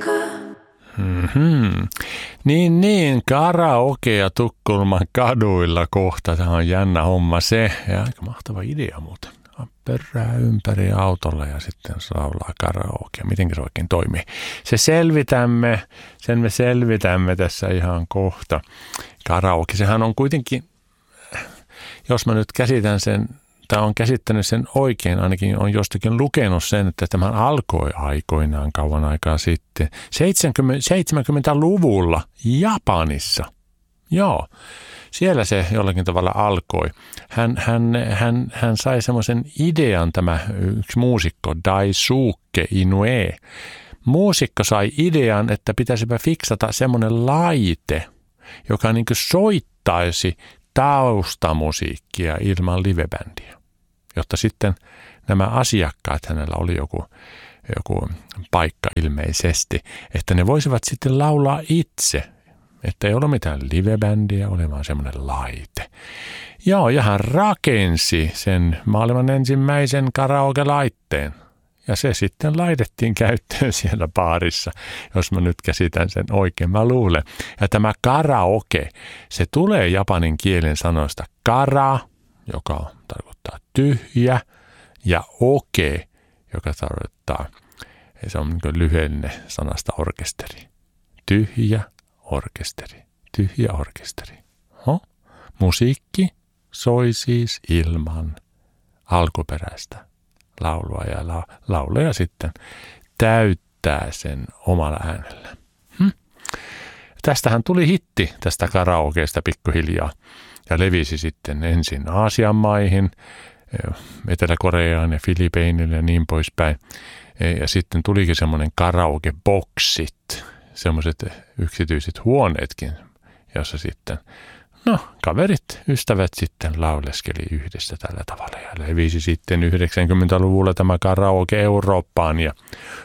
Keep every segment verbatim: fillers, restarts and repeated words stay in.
Mm-hmm. Niin, niin, karaoke ja Tukholman kaduilla kohta. Tämä on jännä homma se. Ja aika mahtava idea muuten. Pörrää ympäri autolla ja sitten laulaa karaokea. Miten se oikein toimii? Se selvitämme, sen me selvitämme tässä ihan kohta. Karaoke, sehän on kuitenkin, jos mä nyt käsitän sen, tai on käsittänyt sen oikein, ainakin on jostakin lukenut sen, että tämä alkoi aikoinaan kauan aikaa sitten. seitsemänkymmentäluvulla Japanissa. Joo, siellä se jollakin tavalla alkoi. Hän, hän, hän, hän sai semmoisen idean, tämä yksi muusikko, Daisuke Inoue. Muusikko sai idean, että pitäisipä fiksata semmoinen laite, joka niin kuin soittaisi taustamusiikkia ilman livebändiä, jotta sitten nämä asiakkaat, hänellä oli joku, joku paikka ilmeisesti, että ne voisivat sitten laulaa itse, että ei ole mitään livebändiä, oli vaan semmoinen laite. Joo, ja hän rakensi sen maailman ensimmäisen karaoke-laitteen. Ja se sitten laitettiin käyttöön siellä baarissa, jos mä nyt käsitän sen oikein, mä luulen. Ja tämä karaoke, se tulee japanin kielen sanoista kara, joka tarkoittaa tyhjä, ja oke, joka tarkoittaa, se on niin lyhenne sanasta orkesteri. Tyhjä orkesteri, tyhjä orkesteri. Ho? Musiikki soi siis ilman alkuperäistä laulua ja la, laulaja sitten täyttää sen omalla äänellä. Hm? Tästähän tuli hitti tästä karaokeesta pikkuhiljaa ja levisi sitten ensin Aasian maihin, Etelä-Koreaan ja Filippiineille ja niin poispäin. Ja sitten tulikin semmoinen karaoke-boksit, semmoiset yksityiset huoneetkin, jossa sitten no, kaverit, ystävät sitten lauleskeli yhdessä tällä tavalla ja levisi sitten yhdeksänkymmentäluvulla tämä karaoke Eurooppaan ja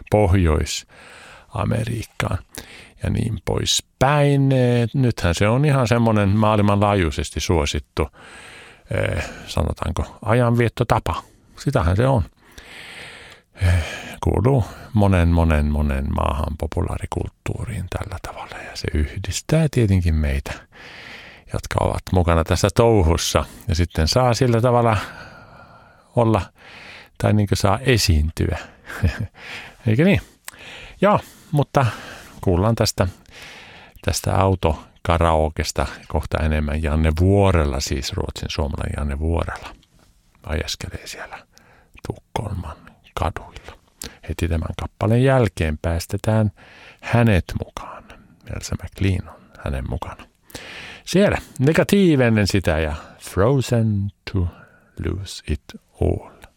Pohjois-Amerikkaan ja niin poispäin. Nythän se on ihan semmoinen maailmanlaajuisesti suosittu, eh, sanotaanko, ajanviettotapa. Sitähän se on. Eh, kuuluu monen, monen, monen maahan populaarikulttuuriin tällä tavalla ja se yhdistää tietenkin meitä, jotka ovat mukana tässä touhussa ja sitten saa sillä tavalla olla tai niin kuin saa esiintyä. Eikö niin? Joo, mutta kuullaan tästä, tästä autokaraokesta kohta enemmän. Janne Vuorella, siis Ruotsin suomalainen Janne Vuorella, ajeskelee siellä Tukholman kaduilla. Heti tämän kappaleen jälkeen päästetään hänet mukaan. Elsa McLean on hänen mukana. Siellä negatiivinen sitä ja Frozen to Lose It All.